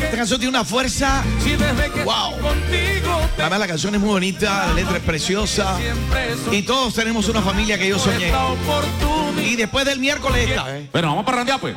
Esta canción tiene una fuerza. Wow. Además, la canción es muy bonita, la letra es preciosa. Y todos tenemos una familia que yo soñé. Y después del miércoles está. Bueno, vamos para randear, pues.